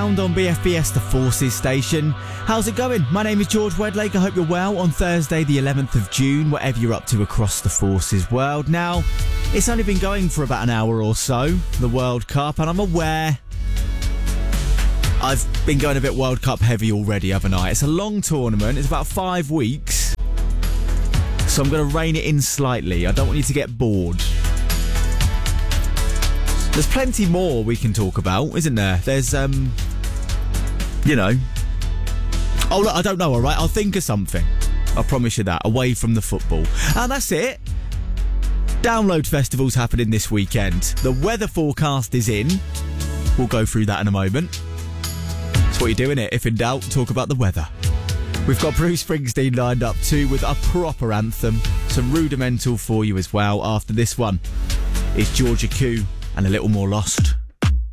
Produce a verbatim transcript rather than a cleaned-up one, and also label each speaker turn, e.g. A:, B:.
A: Sound on B F B S, the Forces station. How's it going? My name is George Wedlake. I hope you're well on Thursday the eleventh of June, whatever you're up to across the Forces world. Now, it's only been going for about an hour or so, the World Cup, and I'm aware I've been going a bit World Cup heavy already, haven't I? It's a long tournament. It's about five weeks. So I'm going to rein it in slightly. I don't want you to get bored. There's plenty more we can talk about, isn't there? There's, um, you know... Oh, look, I don't know, all right? I'll think of something. I promise you that, away from the football. And that's it. Download Festival's happening this weekend. The weather forecast is in. We'll go through that in a moment. That's what you're doing it. If in doubt, talk about the weather. We've got Bruce Springsteen lined up too with a proper anthem. Some Rudimental for you as well after this one. It's Georgia Koo and A Little More Lost.